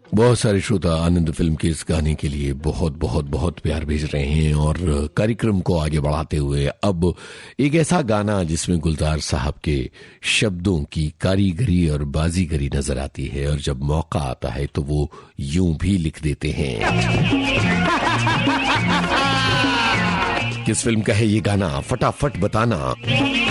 बहुत सारे श्रोता आनंद फिल्म के इस गाने के लिए बहुत बहुत बहुत प्यार भेज रहे हैं और कार्यक्रम को आगे बढ़ाते हुए अब एक ऐसा गाना जिसमें गुलजार साहब के शब्दों की कारीगरी और बाजीगरी नजर आती है और जब मौका आता है तो वो यूं भी लिख देते हैं। किस फिल्म का है ये गाना, फटाफट बताना।